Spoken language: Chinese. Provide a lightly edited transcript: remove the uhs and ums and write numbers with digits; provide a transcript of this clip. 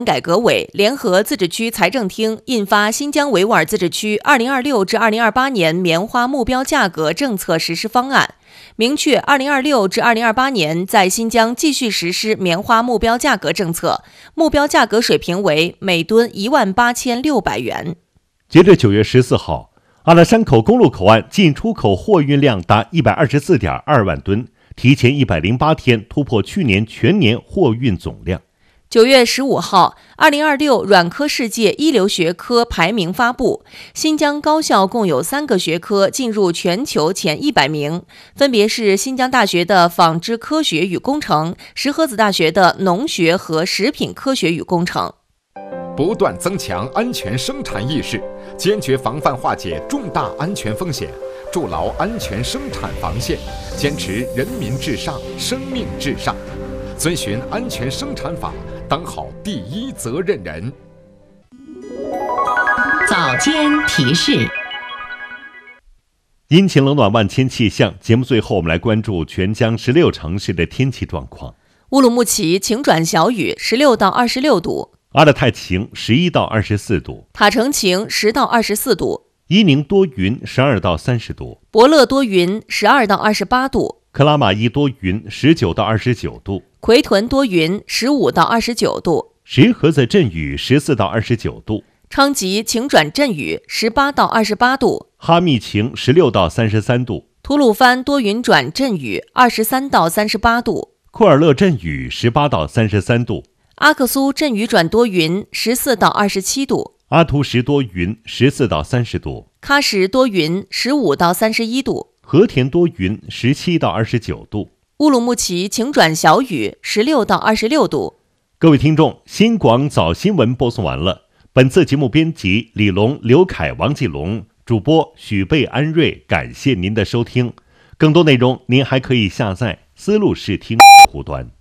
改革委联合自治区财政厅印发新疆维吾尔自治区2026至2028年棉花目标价格政策实施方案，明确2026至2028年在新疆继续实施棉花目标价格政策，目标价格水平为每吨18600元。 截至9月14号，阿拉山口公路口岸进出口货运量达124.2万吨，提前108天突破去年全年货运总量。 9月15号，2026软科世界一流学科排名发布，新疆高校共有3个学科进入全球前100名，分别是新疆大学的纺织科学与工程、石河子大学的农学和食品科学与工程。 不断增强安全生产意识，坚决防范化解重大安全风险，筑牢安全生产防线，坚持人民至上、生命至上，遵循安全生产法，当好第一责任人。 早间提示。 阴晴冷暖万千气象，节目最后我们来关注全疆16城市的天气状况。 乌鲁木齐晴转小雨，16到26度； 阿勒泰晴，11到24度； 塔城晴，10到24度； 伊宁多云，12到30度； 博乐多云，12到28度； 克拉玛依多云，19到29度； 奎屯多云，15到29度； 石河子阵雨，14到29度； 昌吉晴转阵雨，18到28度； 哈密晴，16到33度； 吐鲁番多云转阵雨，23到38度； 库尔勒阵雨，18到33度； 阿克苏阵雨转多云，14到27度； 阿图什多云，14到30度； 喀什多云，15到31度； 和田多云，17到29度； 乌鲁木齐晴转小雨，16到26度。 各位听众，新广早新闻播送完了。本次节目编辑李龙、刘凯、王继龙，主播许贝、安瑞，感谢您的收听。更多内容您还可以下载思路视听客户端。